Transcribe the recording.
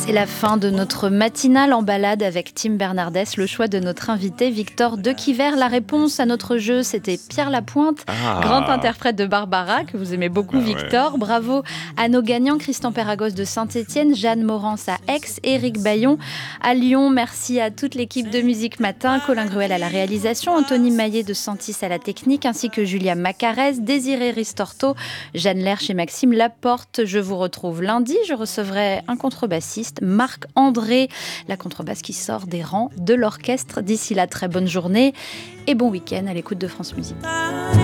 C'est la fin de notre matinale en balade avec Tim Bernardes, le choix de notre invité Victor Dequiver. La réponse à notre jeu, c'était Pierre Lapointe, grand interprète de Barbara, que vous aimez beaucoup, Victor. Ouais. Bravo à nos gagnants, Christian Perragos de Saint-Étienne, Jeanne Morance à Aix, Éric Bayon à Lyon. Merci à toute l'équipe de Musique Matin, Colin Gruel à la réalisation, Anthony Maillet de Santis à la technique, ainsi que Julia Macarès, Désiré Ristorto, Jeanne Lerche et Maxime Laporte. Je vous retrouve lundi, je recevrai un contrebassiste, Marc-André, la contrebasse qui sort des rangs de l'orchestre. D'ici là, très bonne journée et bon week-end à l'écoute de France Musique.